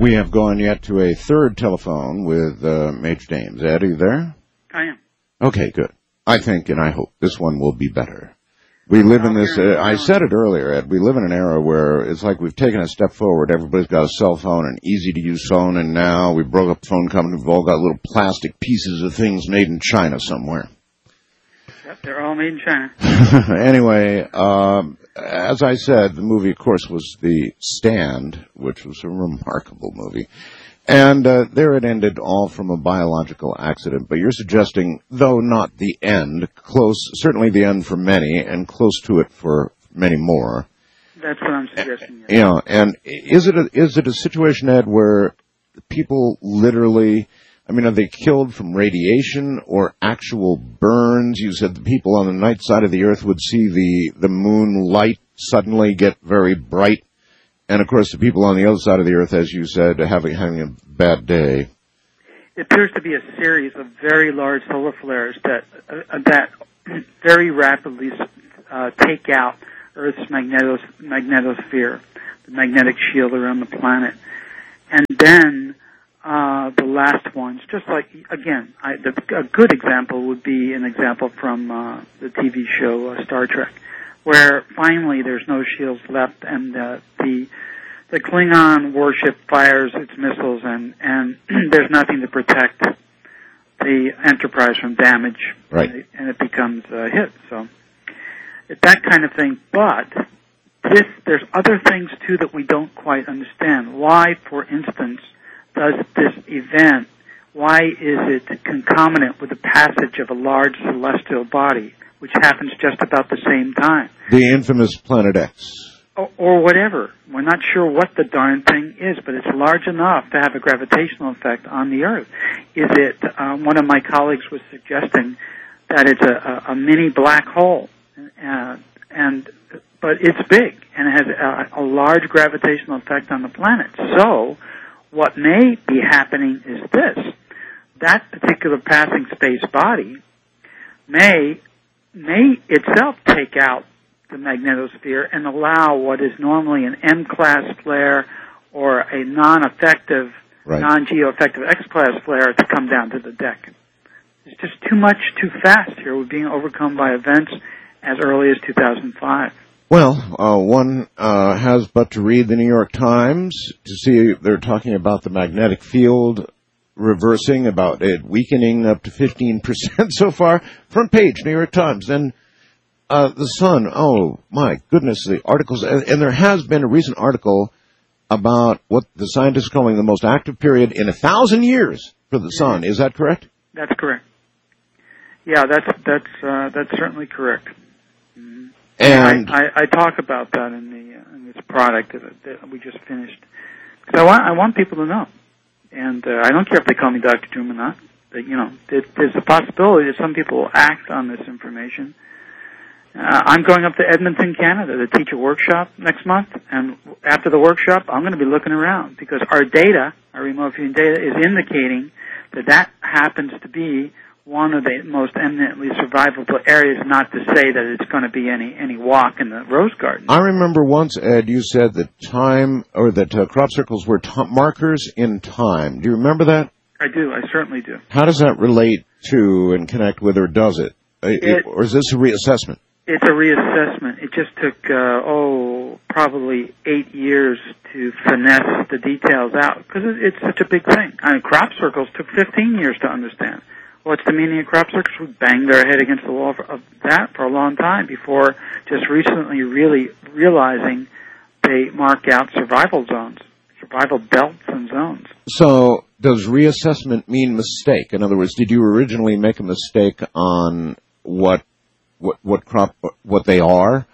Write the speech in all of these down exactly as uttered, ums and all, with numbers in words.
We have gone yet to a third telephone with uh, Major Dames. Ed, are you there? I am. Okay, good. I think and I hope this one will be better. We live in this, uh, I said it earlier, Ed, we live in an era where it's like we've taken a step forward. Everybody's got a cell phone, an easy-to-use phone, and now we broke up the phone company. We've all got little plastic pieces of things made in China somewhere. Yep, they're all made in China. Anyway, um, as I said, the movie, of course, was The Stand, which was a remarkable movie. And uh, there it ended, all from a biological accident. But you're suggesting, though not the end, close, certainly the end for many, and close to it for many more. That's what I'm suggesting. Yes. You know, and is it a, is it a situation, Ed, where people literally, I mean, are they killed from radiation or actual burns? You said the people on the night side of the Earth would see the, the moon light suddenly get very bright. And, of course, the people on the other side of the Earth, as you said, having, having a bad day. It appears to be a series of very large solar flares that uh, that very rapidly uh, take out Earth's magnetos magnetosphere, the magnetic shield around the planet. And then uh, the last ones, just like, again, I, the, a good example would be an example from uh, the T V show uh, Star Trek, where finally there's no shields left, and uh, the the Klingon warship fires its missiles, and, and there's nothing to protect the Enterprise from damage, right. and, it, and it becomes a hit. So it's that kind of thing. But this, there's other things, too, that we don't quite understand. Why, for instance, does this event, why is it concomitant with the passage of a large celestial body, which happens just about the same time? The infamous Planet X. Or, or whatever. We're not sure what the darn thing is, but it's large enough to have a gravitational effect on the Earth. Is it, uh, one of my colleagues was suggesting that it's a, a, a mini black hole, uh, and but it's big, and it has a, a large gravitational effect on the planet. So what may be happening is this. That particular passing space body may may itself take out the magnetosphere and allow what is normally an M-class flare or a non-effective, right. non-geoeffective X-class flare to come down to the deck. It's just too much, too fast here. We're being overcome by events as early as two thousand five. Well, uh, one uh, has but to read the New York Times to see they're talking about the magnetic field reversing, about it weakening up to fifteen percent so far. Front page, New York Times. Then uh, the Sun, oh, my goodness, the articles. And, and there has been a recent article about what the scientists are calling the most active period in a thousand years for the Sun. Is that correct? That's correct. Yeah, that's that's uh, that's certainly correct. Mm-hmm. And I, I, I talk about that in the uh, in this product that, that we just finished, because I want I want people to know. And uh, I don't care if they call me Doctor Doom or not. That, you know, there, there's a possibility that some people will act on this information. Uh, I'm going up to Edmonton, Canada, to teach a workshop next month. And after the workshop, I'm going to be looking around because our data, our remote viewing data, is indicating that that happens to be one of the most eminently survivable areas. Not to say that it's going to be any any walk in the rose garden. I remember once, Ed, you said that time or that uh, crop circles were t- markers in time. Do you remember that? I do. I certainly do. How does that relate to and connect with, or does it? it, it or is this a reassessment? It's a reassessment. It just took uh, oh probably eight years to finesse the details out because it, it's such a big thing. I mean, crop circles took fifteen years to understand. What's the meaning of crop circles? We banged our head against the wall for, of that for a long time before just recently really realizing they mark out survival zones, survival belts and zones. So does reassessment mean mistake? In other words, did you originally make a mistake on what what, what crop what they are?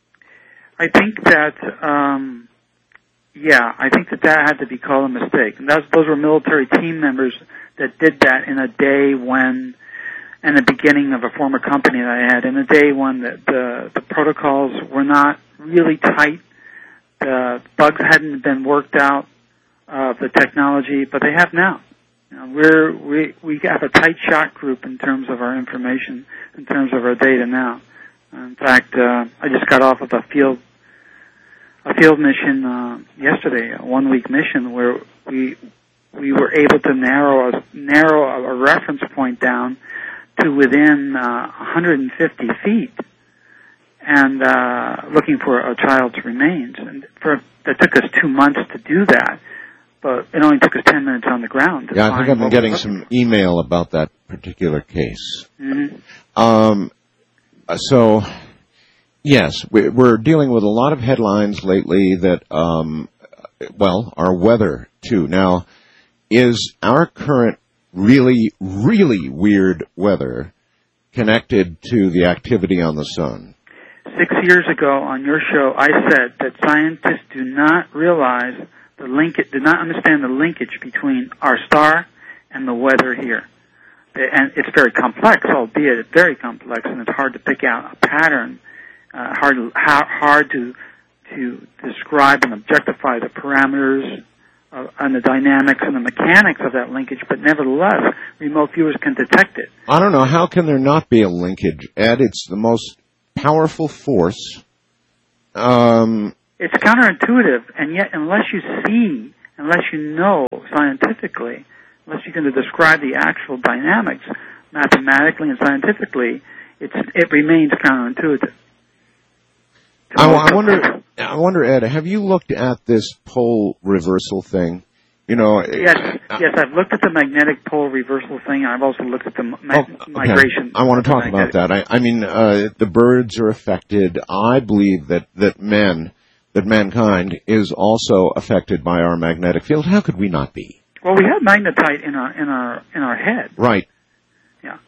I think that, um, yeah, I think that that had to be called a mistake. And those, those were military team members that did that in a day when, in the beginning of a former company that I had, in a day when the, the, the protocols were not really tight, the bugs hadn't been worked out of the technology, but they have now. You know, we're, we, we have a tight shot group in terms of our information, in terms of our data now. In fact, uh, I just got off of a field a field mission uh, yesterday, a one-week mission, where we we were able to narrow a, narrow a reference point down to within uh, one hundred fifty feet, and uh, looking for a child's remains. And for that took us two months to do that, but it only took us ten minutes on the ground. To yeah, I think I've been getting for. some email about that particular case. Mm-hmm. Um, so, yes, we're dealing with a lot of headlines lately that, um, well, our weather, too. Now, is our current really, really weird weather connected to the activity on the sun? Six years ago on your show, I said that scientists do not realize the linkage, do not understand the linkage between our star and the weather here. And it's very complex, albeit it's very complex, and it's hard to pick out a pattern, uh, hard, hard to to describe and objectify the parameters uh, and the dynamics and the mechanics of that linkage, but nevertheless, remote viewers can detect it. I don't know, how can there not be a linkage, Ed? It's the most powerful force. Um, it's counterintuitive, and yet unless you see, unless you know scientifically, unless you can describe the actual dynamics mathematically and scientifically, it's, it remains counterintuitive. I, I wonder, I wonder, Ed, have you looked at this pole reversal thing? You know, yes, uh, yes, I've looked at the magnetic pole reversal thing. I've also looked at the ma- oh, okay. migration. I want to talk about that. I, I mean, uh, the birds are affected. I believe that, that men, that mankind is also affected by our magnetic field. How could we not be? Well, we have magnetite in our in our in our head. Right. Yeah.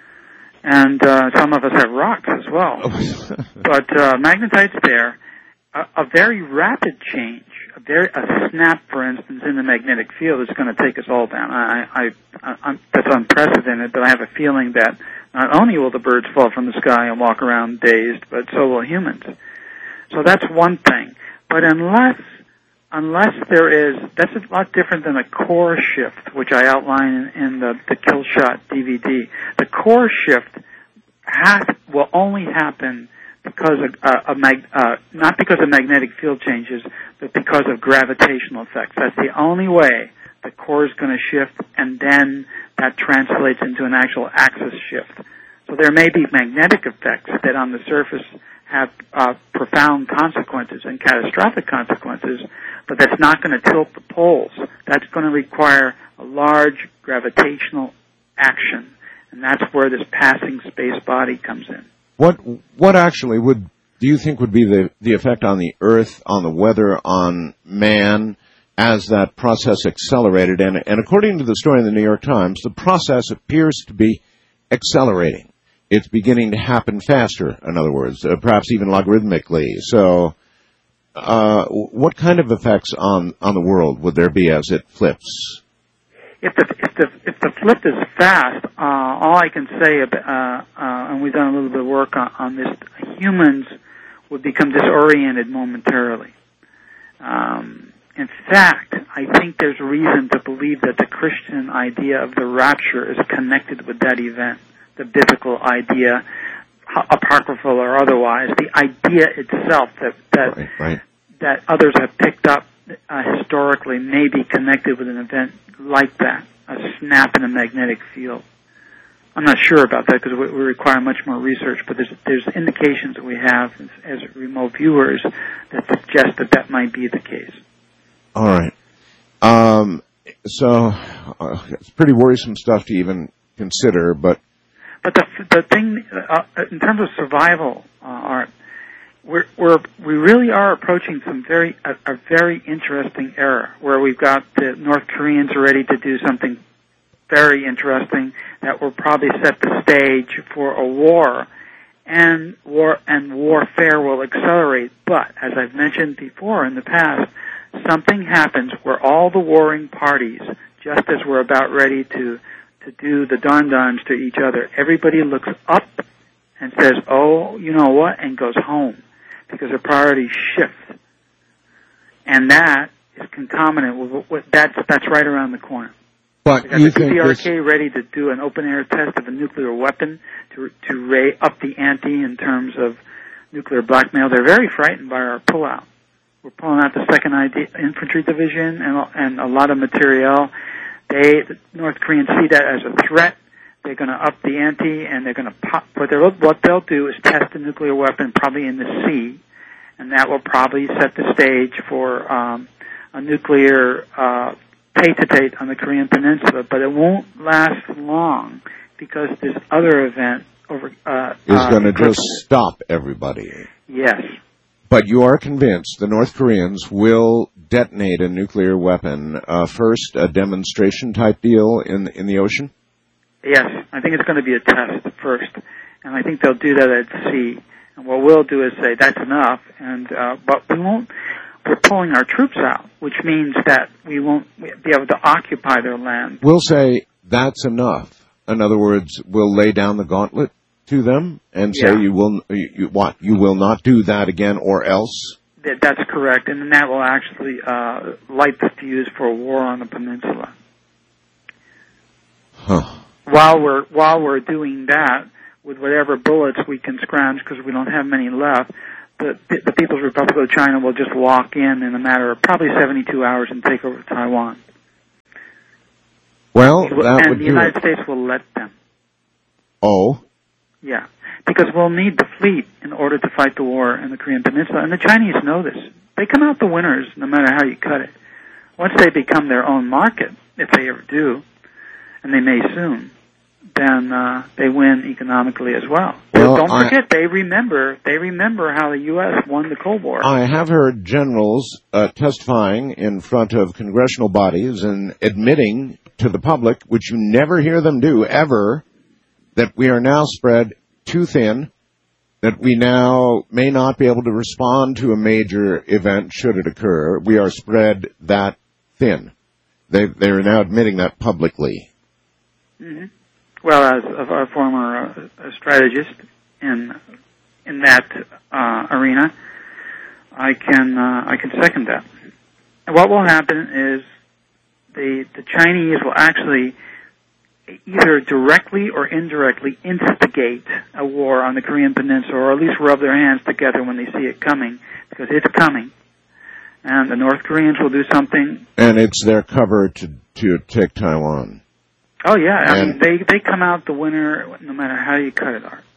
And uh, some of us have rocks as well. But uh, magnetite's there. A, a very rapid change, a very a snap, for instance, in the magnetic field is going to take us all down. I, I, I, I'm, that's unprecedented, but I have a feeling that not only will the birds fall from the sky and walk around dazed, but so will humans. So that's one thing. But unless unless there is, that's a lot different than a core shift, which I outline in, in the, the Kill Shot D V D. The core shift has, will only happen because of uh, a mag, uh, not because of magnetic field changes, but because of gravitational effects. That's the only way the core is going to shift, and then that translates into an actual axis shift. So there may be magnetic effects that on the surface have uh, profound consequences and catastrophic consequences, but that's not going to tilt the poles. That's going to require a large gravitational action, and that's where this passing space body comes in. What what actually would do you think would be the, the effect on the Earth, on the weather, on man, as that process accelerated? And, and according to the story in the New York Times, the process appears to be accelerating. It's beginning to happen faster, in other words, uh, perhaps even logarithmically. So uh, what kind of effects on, on the world would there be as it flips? If the if the if the flip is fast, uh, all I can say, about, uh, uh, and we've done a little bit of work on, on this, humans would become disoriented momentarily. Um, in fact, I think there's reason to believe that the Christian idea of the rapture is connected with that event, the biblical idea, apocryphal or otherwise, the idea itself that that right, right. that others have picked up uh, historically may be connected with an event like that, a snap in a magnetic field. I'm not sure about that because we, we require much more research, but there's there's indications that we have as, as remote viewers that suggest that that might be the case. All right. Um, so uh, it's pretty worrisome stuff to even consider, but but the the thing uh, in terms of survival, uh, Art, we're we're we really are approaching some very a, a very interesting era where we've got the North Koreans ready to do something very interesting that will probably set the stage for a war, and war and warfare will accelerate. But as I've mentioned before in the past, something happens where all the warring parties, just as we're about ready to to do the darn-darns to each other, everybody looks up and says, "Oh, you know what?" and goes home because their priorities shift, and that is concomitant with what that's that's right around the corner. But we got you the think P R K this... ready to do an open-air test of a nuclear weapon to to ray up the ante in terms of nuclear blackmail. They're very frightened by our pullout. We're pulling out the second Infantry Division and, and a lot of materiel. They, the North Koreans see that as a threat. They're going to up the ante, and they're going to pop. What, they're, what they'll do is test a nuclear weapon, probably in the sea, and that will probably set the stage for um, a nuclear uh, tete-a-tete on the Korean Peninsula. But it won't last long because this other event over uh, is uh, going to just stop everybody. Yes. But you are convinced the North Koreans will detonate a nuclear weapon, uh, first a demonstration-type deal in in the ocean? Yes, I think it's going to be a test first, and I think they'll do that at sea. And what we'll do is say, that's enough, and uh, but we won't, we're pulling our troops out, which means that we won't be able to occupy their land. We'll say, that's enough. In other words, we'll lay down the gauntlet to them and say, yeah. you will, you, you, what, you will not do that again or else? That, that's correct, and then that will actually uh, light the fuse for a war on the peninsula. Huh. While we're while we're doing that, with whatever bullets we can scrounge, because we don't have many left, the the People's Republic of China will just walk in in a matter of probably seventy-two hours and take over Taiwan. Well, that and would the do United it. States will let them. Oh. Yeah, because we'll need the fleet in order to fight the war in the Korean Peninsula, and the Chinese know this. They come out the winners no matter how you cut it. Once they become their own market, if they ever do, and they may soon, then uh, they win economically as well. Well, Don't I, forget, they remember they remember how the U S won the Cold War. I have heard generals uh, testifying in front of congressional bodies and admitting to the public, which you never hear them do ever, that we are now spread too thin, that we now may not be able to respond to a major event should it occur. We are spread that thin. They they are now admitting that publicly. Mm-hmm. Well, as a, a former uh, strategist in in that uh, arena, I can uh, I can second that. And what will happen is the the Chinese will actually either directly or indirectly instigate a war on the Korean Peninsula, or at least rub their hands together when they see it coming, because it's coming. And the North Koreans will do something. And it's their cover to to take Taiwan. Oh, yeah. I and mean, they, they come out the winner no matter how you cut it, Art.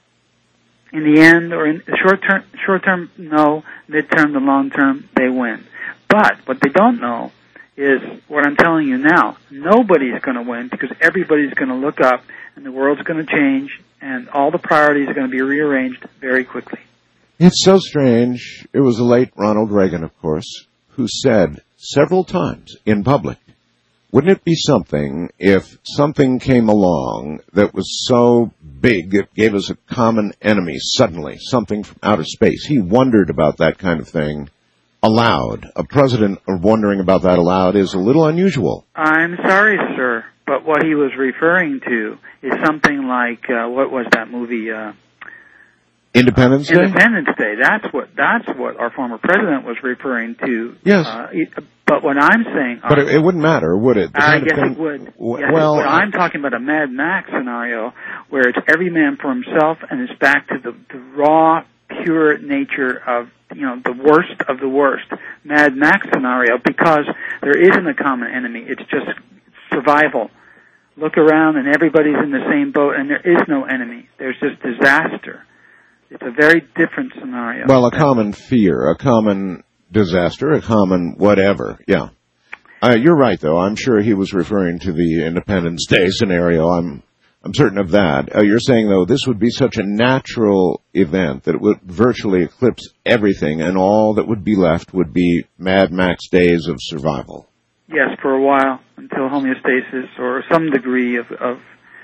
In the end, or in the short term, short term, no. Mid-term to long term, they win. But what they don't know is what I'm telling you now. Nobody's going to win because everybody's going to look up and the world's going to change and all the priorities are going to be rearranged very quickly. It's so strange. It was the late Ronald Reagan, of course, who said several times in public, wouldn't it be something if something came along that was so big it gave us a common enemy suddenly, something from outer space? He wondered about that kind of thing aloud. A president wondering about that aloud is a little unusual. I'm sorry, sir, but what he was referring to is something like, uh, what was that movie? Uh, Independence Day? Independence Day. That's what that's what our former president was referring to. Yes. Uh, it, but what I'm saying... But it, it wouldn't matter, would it? The I kind of guess thing, it would. W- yes, well, but I'm talking about a Mad Max scenario where it's every man for himself and it's back to the, the raw, pure nature of, you know, the worst of the worst. Mad Max scenario, because there isn't a common enemy. It's just survival. Look around and everybody's in the same boat and there is no enemy. There's just disaster. It's a very different scenario. Well, a common fear, a common disaster, a common whatever, yeah. Uh, you're right, though. I'm sure he was referring to the Independence Day scenario. I'm I'm certain of that. Uh, you're saying, though, this would be such a natural event that it would virtually eclipse everything, and all that would be left would be Mad Max days of survival. Yes, for a while, until homeostasis or some degree of of,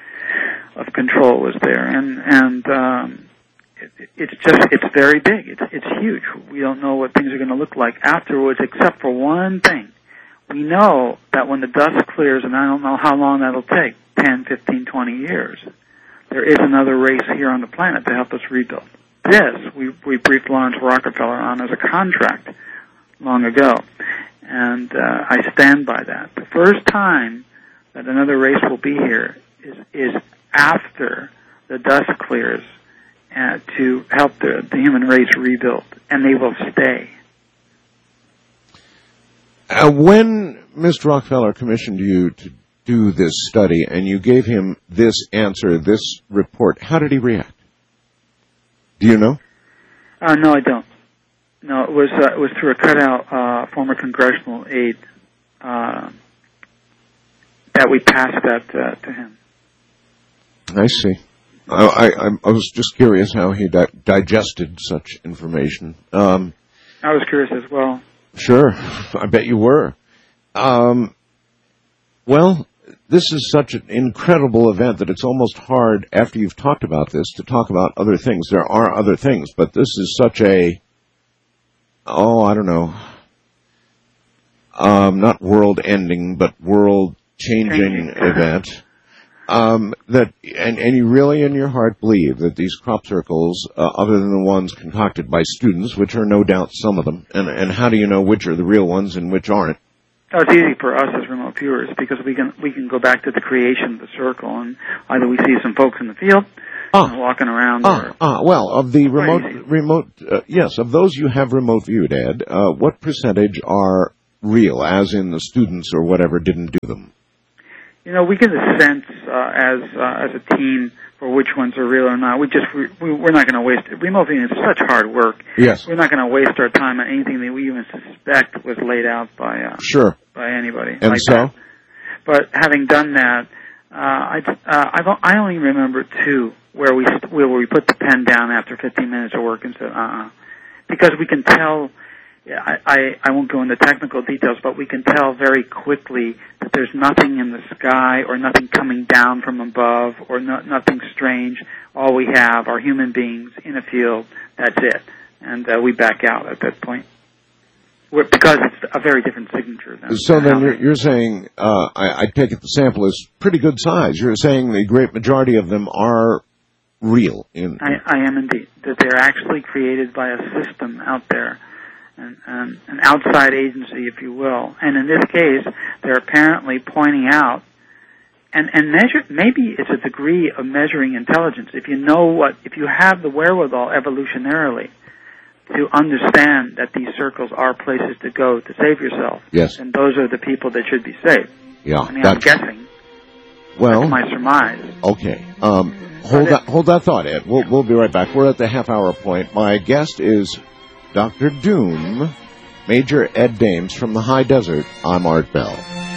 of control was there. And... and um, It's just, it's very big. It's, it's huge. We don't know what things are going to look like afterwards, except for one thing. We know that when the dust clears, and I don't know how long that'll take, ten, fifteen, twenty years, there is another race here on the planet to help us rebuild. This, we, we briefed Lawrence Rockefeller on as a contract long ago, and uh, I stand by that. The first time that another race will be here is, is after the dust clears, Uh, to help the, the human race rebuild, and they will stay. Uh, when Mister Rockefeller commissioned you to do this study and you gave him this answer, this report, how did he react? Do you know? Uh, no, I don't. No, it was uh, it was through a cutout uh, former congressional aide uh, that we passed that uh, to him. I see. I, I, I was just curious how he di- digested such information. Um, I was curious as well. Sure, I bet you were. Um, well, this is such an incredible event that it's almost hard, after you've talked about this, to talk about other things. There are other things, but this is such a, oh, I don't know, um, not world-ending, but world-changing event. Um, that and, and you really in your heart believe that these crop circles, uh, other than the ones concocted by students, which are no doubt some of them, and, and how do you know which are the real ones and which aren't? Oh, it's easy for us as remote viewers because we can we can go back to the creation of the circle, and either we see some folks in the field ah, walking around. Ah, or, ah, well, of the remote easy. remote, uh, yes, of those you have remote viewed, Ed, uh, what percentage are real, as in the students or whatever didn't do them? You know, we get a sense uh, as uh, as a team for which ones are real or not. We just we, we're not going to waste it. Remote viewing is such hard work. Yes, we're not going to waste our time on anything that we even suspect was laid out by uh, sure by anybody. And like so, that. But having done that, uh, I uh, I've, I only remember two where we where we put the pen down after fifteen minutes of work and said, uh, uh because we can tell. Yeah, I, I, I won't go into technical details, but we can tell very quickly that there's nothing in the sky or nothing coming down from above or no, nothing strange. All we have are human beings in a field. That's it. And uh, we back out at that point. We're, because it's a very different signature. Than so then you're, you're saying, uh, I, I take it the sample is pretty good size. You're saying the great majority of them are real. In, I, I am indeed. That they're actually created by a system out there. An, an, an outside agency, if you will. And in this case, they're apparently pointing out, and, and measure, maybe it's a degree of measuring intelligence. If you know what, if you have the wherewithal evolutionarily to understand that these circles are places to go to save yourself, yes, then those are the people that should be saved. Yeah, I mean, I'm guessing. Well, that's my surmise. Okay. Um, hold that, hold that thought, Ed. We'll, we'll be right back. We're at the half-hour point. My guest is Doctor Doom, Major Ed Dames from the High Desert. I'm Art Bell.